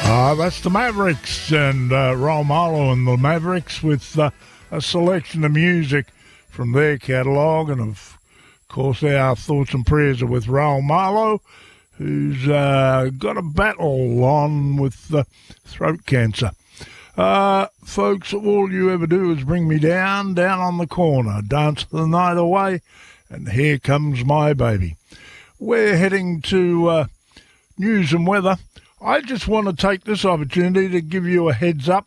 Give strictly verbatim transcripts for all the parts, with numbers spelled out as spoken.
Uh, that's the Mavericks and uh, Raul Malo and the Mavericks with uh, a selection of music from their catalogue. And, of course, our thoughts and prayers are with Raul Malo, who's uh, got a battle on with uh, throat cancer. Uh, folks, all you ever do is bring me down, down on the corner, dance the night away, and here comes my baby. We're heading to uh, news and weather. I just want to take this opportunity to give you a heads up.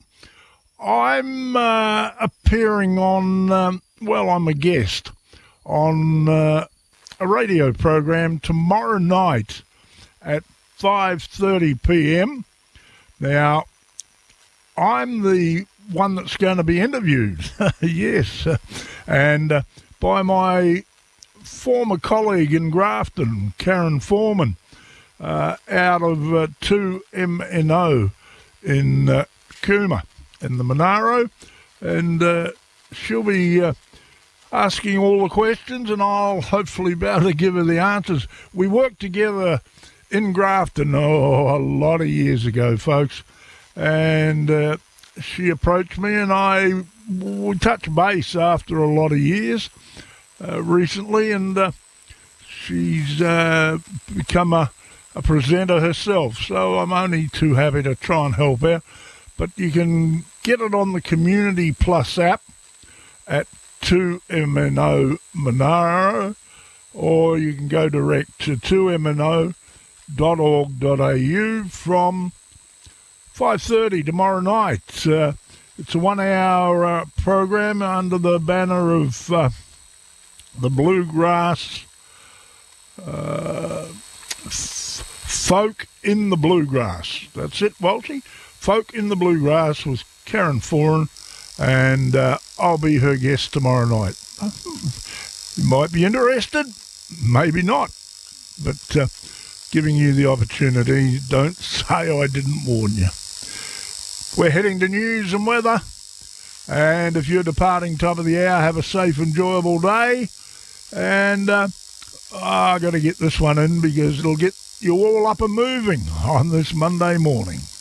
I'm uh, appearing on, um, well, I'm a guest on uh, a radio program tomorrow night at five thirty p.m. Now, I'm the one that's going to be interviewed, yes, and uh, by my former colleague in Grafton, Karen Foreman. Uh, out of uh, two M N O in uh, Cooma, in the Monaro, and uh, she'll be uh, asking all the questions, and I'll hopefully be able to give her the answers. We worked together in Grafton, oh, a lot of years ago, folks, and uh, she approached me, and I we touched base after a lot of years uh, recently, and uh, she's uh, become a a presenter herself, so I'm only too happy to try and help out. But you can get it on the Community Plus app at two M N O Monaro, or you can go direct to two m n o dot org dot a u from five thirty tomorrow night. Uh, it's a one-hour uh, program under the banner of uh, the Bluegrass uh, Folk in the Bluegrass. That's it, Walshy. Folk in the Bluegrass with Karen Foran, and uh, I'll be her guest tomorrow night. You might be interested, maybe not, but uh, giving you the opportunity, don't say I didn't warn you. We're heading to news and weather, and if you're departing top of the hour, have a safe, enjoyable day, and uh, oh, I got to get this one in because it'll get you all up and moving on this Monday morning.